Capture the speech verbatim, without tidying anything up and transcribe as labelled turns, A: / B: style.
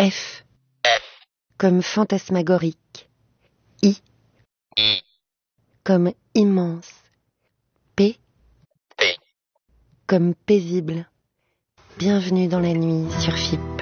A: F comme fantasmagorique. I
B: I,
A: comme immense. P
B: P.
A: comme paisible. Bienvenue dans la nuit sur F I P.